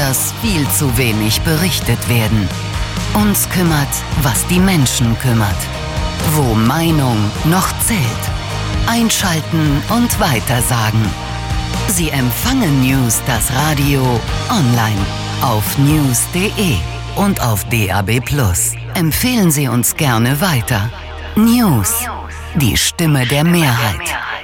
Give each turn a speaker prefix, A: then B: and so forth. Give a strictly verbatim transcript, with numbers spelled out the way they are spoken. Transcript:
A: das viel zu wenig berichtet werden. Uns kümmert, was die Menschen kümmert. Wo Meinung noch zählt. Einschalten und weitersagen. Sie empfangen News das Radio online auf news punkt de und auf D A B plus. Empfehlen Sie uns gerne weiter. News, die Stimme der Mehrheit.